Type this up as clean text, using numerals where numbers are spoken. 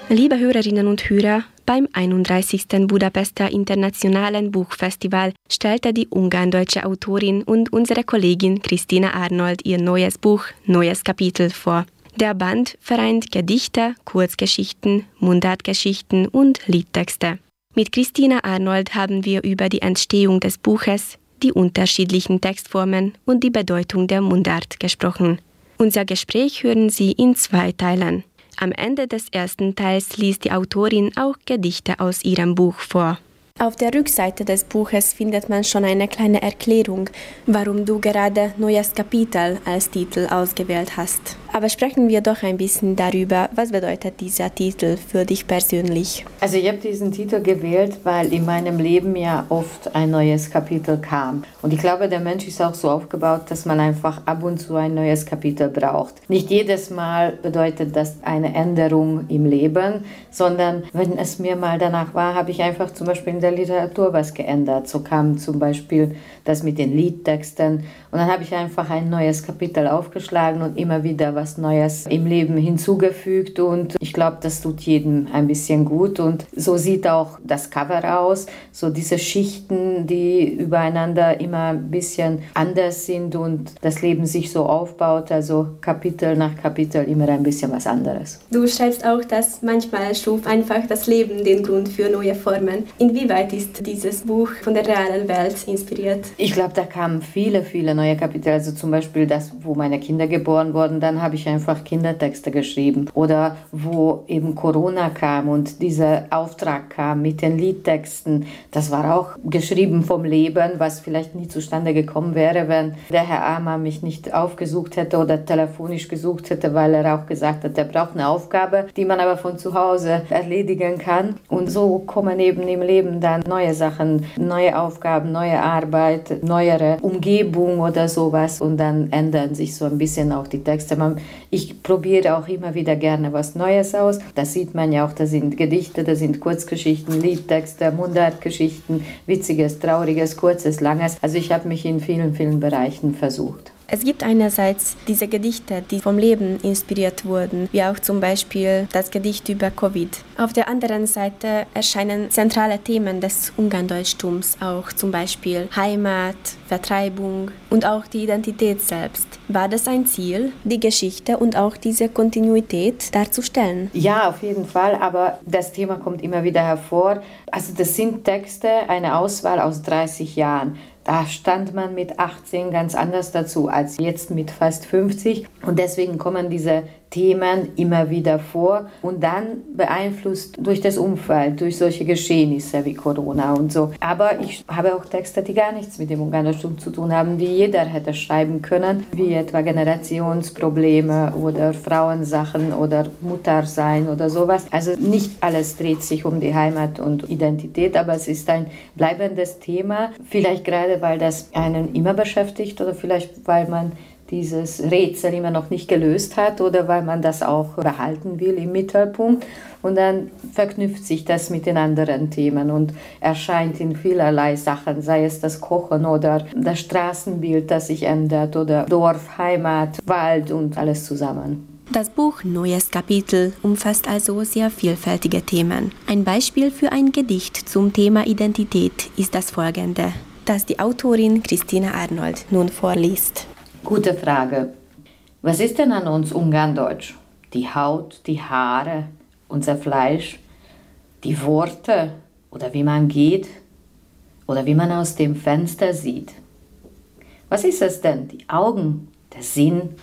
Liebe Hörerinnen und Hörer, beim 31. Budapester Internationalen Buchfestival stellte die ungarndeutsche Autorin und unsere Kollegin Christina Arnold ihr neues Buch Neues Kapitel vor. Der Band vereint Gedichte, Kurzgeschichten, Mundartgeschichten und Liedtexte. Mit Christina Arnold haben wir über die Entstehung des Buches, die unterschiedlichen Textformen und die Bedeutung der Mundart gesprochen. Unser Gespräch hören Sie in 2 Teilen. Am Ende des ersten Teils liest die Autorin auch Gedichte aus ihrem Buch vor. Auf der Rückseite des Buches findet man schon eine kleine Erklärung, warum du gerade Neues Kapitel als Titel ausgewählt hast. Aber sprechen wir doch ein bisschen darüber, was bedeutet dieser Titel für dich persönlich? Also ich habe diesen Titel gewählt, weil in meinem Leben ja oft ein neues Kapitel kam. Und ich glaube, der Mensch ist auch so aufgebaut, dass man einfach ab und zu ein neues Kapitel braucht. Nicht jedes Mal bedeutet das eine Änderung im Leben, sondern wenn es mir mal danach war, habe ich einfach zum Beispiel in der Literatur was geändert. So kam zum Beispiel das mit den Liedtexten. Und dann habe ich einfach ein neues Kapitel aufgeschlagen und immer wieder was Neues im Leben hinzugefügt. Und ich glaube, das tut jedem ein bisschen gut. Und so sieht auch das Cover aus. So diese Schichten, die übereinander immer ein bisschen anders sind und das Leben sich so aufbaut. Also Kapitel nach Kapitel immer ein bisschen was anderes. Du schreibst auch, dass manchmal schuf einfach das Leben den Grund für neue Formen. Inwieweit ist dieses Buch von der realen Welt inspiriert? Ich glaube, da kamen viele neue Kapitel. Also zum Beispiel das, wo meine Kinder geboren wurden, dann habe ich einfach Kindertexte geschrieben. Oder wo eben Corona kam und dieser Auftrag kam mit den Liedtexten. Das war auch geschrieben vom Leben, was vielleicht nie zustande gekommen wäre, wenn der Herr Amer mich nicht aufgesucht hätte oder telefonisch gesucht hätte, weil er auch gesagt hat, er braucht eine Aufgabe, die man aber von zu Hause erledigen kann. Und so kommen eben im Leben dann neue Sachen, neue Aufgaben, neue Arbeit, neuere Umgebung oder sowas und dann ändern sich so ein bisschen auch die Texte. Ich probiere auch immer wieder gerne was Neues aus. Das sieht man ja auch, da sind Gedichte, da sind Kurzgeschichten, Liedtexte, Mundartgeschichten, witziges, trauriges, kurzes, langes. Also ich habe mich in vielen Bereichen versucht. Es gibt einerseits diese Gedichte, die vom Leben inspiriert wurden, wie auch zum Beispiel das Gedicht über Covid. Auf der anderen Seite erscheinen zentrale Themen des Ungarndeutchtums, auch zum Beispiel Heimat, Vertreibung und auch die Identität selbst. War das ein Ziel, die Geschichte und auch diese Kontinuität darzustellen? Ja, auf jeden Fall, aber das Thema kommt immer wieder hervor. Also das sind Texte, eine Auswahl aus 30 Jahren. Da stand man mit 18 ganz anders dazu als jetzt mit fast 50. Und deswegen kommen diese Themen immer wieder vor und dann beeinflusst durch das Umfeld, durch solche Geschehnisse wie Corona und so. Aber ich habe auch Texte, die gar nichts mit dem Ungarndeutschtum zu tun haben, die jeder hätte schreiben können, wie etwa Generationsprobleme oder Frauensachen oder Muttersein oder sowas. Also nicht alles dreht sich um die Heimat und Identität, aber es ist ein bleibendes Thema, vielleicht gerade, weil das einen immer beschäftigt oder vielleicht, weil man dieses Rätsel immer noch nicht gelöst hat oder weil man das auch behalten will im Mittelpunkt. Und dann verknüpft sich das mit den anderen Themen und erscheint in vielerlei Sachen, sei es das Kochen oder das Straßenbild, das sich ändert oder Dorf, Heimat, Wald und alles zusammen. Das Buch Neues Kapitel umfasst also sehr vielfältige Themen. Ein Beispiel für ein Gedicht zum Thema Identität ist das folgende, das die Autorin Christina Arnold nun vorliest. Gute Frage. Was ist denn an uns Ungarndeutsch? Die Haut, die Haare, unser Fleisch, die Worte oder wie man geht oder wie man aus dem Fenster sieht? Was ist es denn? Die Augen, der Sinn